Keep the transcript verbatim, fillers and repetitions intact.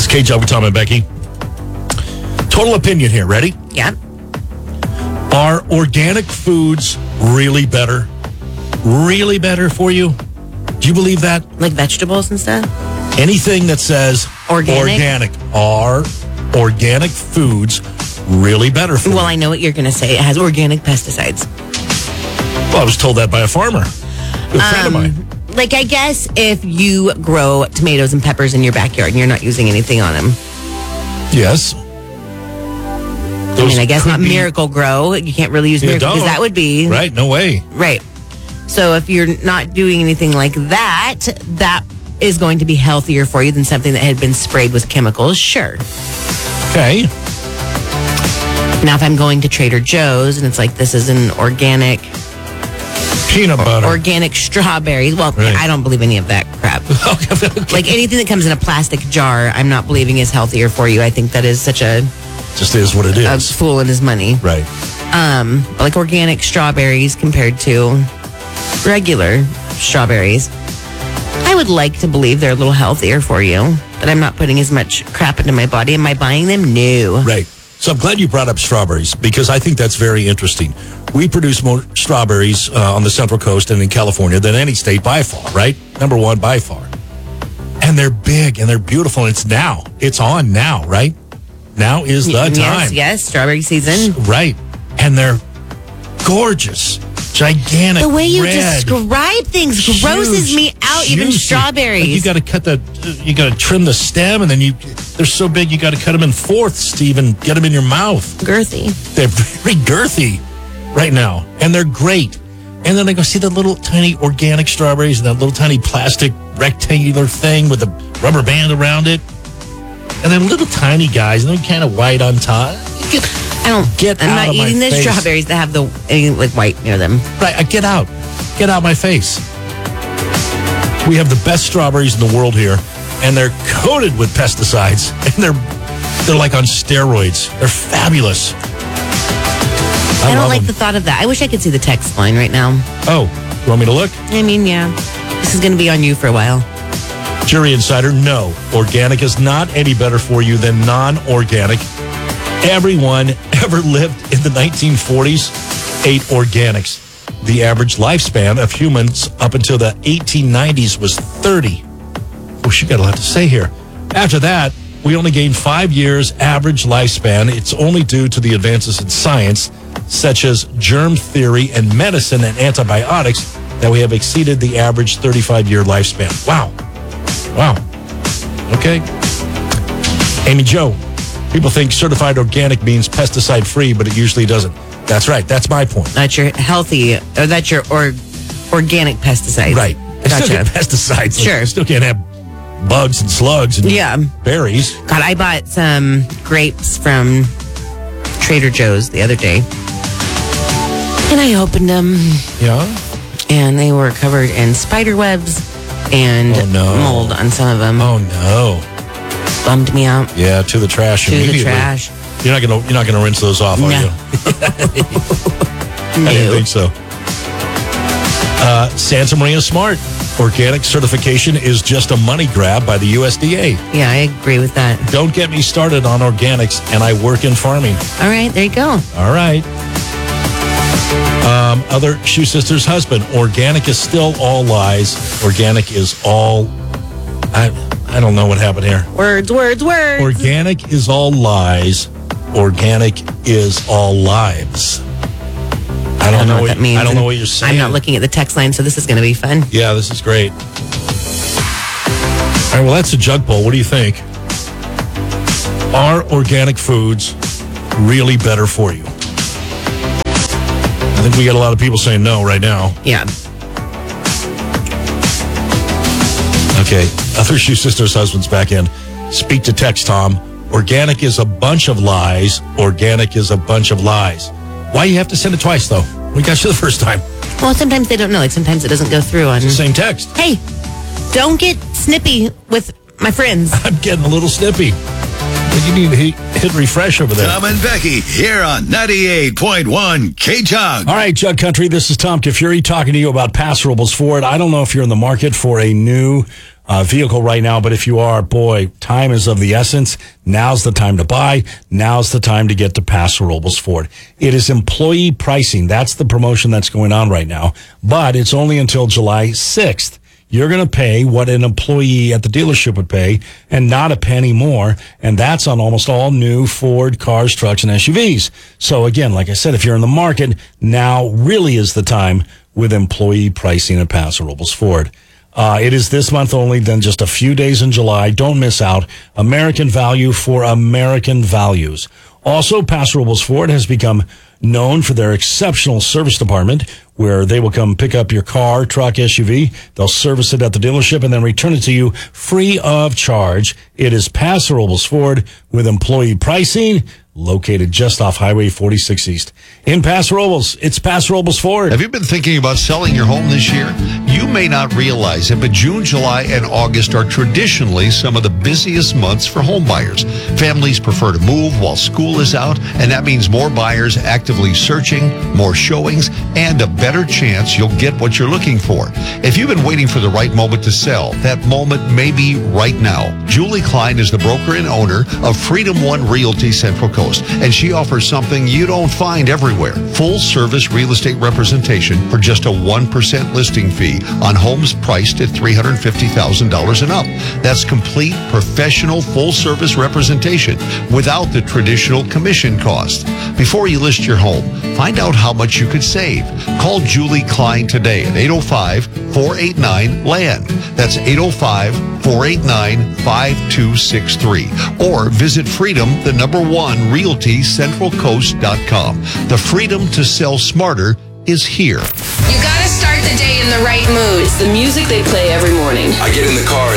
K-Jug with Tom and Becky. Total opinion here. Ready? Yeah. Are organic foods really better? Really better for you? Do you believe that? Like vegetables and stuff? Anything that says Organic? organic. Are organic foods really better for Well, you? I know what you're going to say. It has organic pesticides. Well, I was told that by a farmer. A friend of mine. Like, I guess if you grow tomatoes and peppers in your backyard and you're not using anything on them. Yes. I mean, I guess not Miracle Grow. You can't really use You Miracle because don't. that would be... Right, no way. Right. So if you're not doing anything like that, that is going to be healthier for you than something that had been sprayed with chemicals. Sure. Okay. Now, if I'm going to Trader Joe's and it's like, this is an organic... Peanut butter. Organic strawberries. Well, Right. I don't believe any of that crap. Like anything that comes in a plastic jar, I'm not believing is healthier for you. I think that is such a, Just is what it a is. fool in his money. Right. Um, like organic strawberries compared to regular strawberries. I would like to believe they're a little healthier for you, but I'm not putting as much crap into my body. Am I buying them? No. Right. So I'm glad you brought up strawberries because I think that's very interesting. We produce more strawberries uh, on the Central Coast and in California than any state by far, right? Number one by far. And they're big and they're beautiful. And it's now. It's on now, right? Now is the Yes, time. yes, strawberry season. Right. And they're gorgeous, gigantic, The way you red, describe things grosses huge, me out, even juicy. strawberries. Like you got to cut the, you got to trim the stem, and then you, they're so big you got to cut them in fourths to even get them in your mouth. Girthy. They're very girthy right now, and they're great. And then I go see the little tiny organic strawberries and that little tiny plastic rectangular thing with a rubber band around it, and then little tiny guys, and they're kind of white on top. I don't Get I'm out not of my eating the face. strawberries that have the any, like white near them. Right, I get out. Get out my face. We have the best strawberries in the world here, and they're coated with pesticides, and they're they're like on steroids. They're fabulous. I, I, don't love like them. the thought of that. I wish I could see the text line right now. Oh, you want me to look? I mean, yeah. This is going to be on you for a while. Jury Insider, no. Organic is not any better for you than non-organic. Everyone ever lived in the nineteen forties ate organics. The average lifespan of humans up until the eighteen nineties was thirty. Oh, she got a lot to say here. After that, we only gained five years average lifespan. It's only due to the advances in science, such as germ theory and medicine and antibiotics, that we have exceeded the average thirty-five year lifespan. Wow. Wow. Okay. Amy Jo, people think certified organic means pesticide free, but it usually doesn't. That's right. That's my point. That's your healthy, or that's your or, organic pesticides. Right. I Gotcha. still get pesticides. Sure. I still can't have bugs and slugs and Yeah. berries. God, I bought some grapes from Trader Joe's the other day. And I opened them, Yeah. and they were covered in spider webs and Oh, no. mold on some of them. Oh no. Bummed me out. Yeah, to the trash To the immediately. trash. You're not gonna you're not gonna rinse those off, are No. you? I didn't No. think so. Uh, Santa Maria Smart. Organic certification is just a money grab by the U S D A. Yeah, I agree with that. Don't get me started on organics, and I work in farming. All right, there you go. All right. Um, other Shoe Sister's husband. Organic is still all lies. Organic is all... I, I don't know what happened here. Words, words, words. Organic is all lies. Organic is all lives. I don't, I don't know know what that means. I don't know and what you're saying. I'm not looking at the text line, so this is going to be fun. Yeah, this is great. All right, well, that's a jug poll. What do you think? Are organic foods really better for you? I think we got a lot of people saying no right now. Yeah. Okay, other Shoe Sisters husbands back in. Speak to text, Tom. Organic is a bunch of lies. Organic is a bunch of lies. Why you have to send it twice, though? We got you the first time. Well, sometimes they don't know. Like sometimes it doesn't go through on. Same text. Hey, don't get snippy with my friends. I'm getting a little snippy. You need to hit, hit refresh over there. Tom and Becky here on ninety-eight point one K-Jug. All right, Jug Country, this is Tom Kafuri talking to you about Pass Robles Ford. I don't know if you're in the market for a new uh, vehicle right now. But if you are, boy, time is of the essence. Now's the time to buy. Now's the time to get to Paso Robles Ford. It is employee pricing. That's the promotion that's going on right now. But it's only until July sixth. You're going to pay what an employee at the dealership would pay and not a penny more. And that's on almost all new Ford cars, trucks, and S U Vs. So again, like I said, if you're in the market, now really is the time with employee pricing at Paso Robles Ford. Uh, it is this month only, then just a few days in July. Don't miss out. American value for American values. Also, Paso Robles Ford has become known for their exceptional service department, where they will come pick up your car, truck, S U V. They'll service it at the dealership and then return it to you free of charge. It is Paso Robles Ford with employee pricing, located just off Highway forty-six East. In Paso Robles, it's Paso Robles Ford. Have you been thinking about selling your home this year? You may not realize it, but June, July, and August are traditionally some of the busiest months for home buyers. Families prefer to move while school is out, and that means more buyers actively searching, more showings, and a better chance you'll get what you're looking for. If you've been waiting for the right moment to sell, that moment may be right now. Julie Klein is the broker and owner of Freedom One Realty Central Coast, and she offers something you don't find everywhere. Full service real estate representation for just a one percent listing fee on homes priced at three hundred fifty thousand dollars and up. That's complete professional full service representation without the traditional commission cost. Before you list your home, find out how much you could save. Call Julie Klein today at eight oh five, four eight nine, L A N. That's eight oh five, four eight nine, five two six three. Or visit Freedom, the number one, realty central coast dot com. The freedom to sell smarter is here. You gotta start the day in the right mood. It's the music they play every morning. I get in the car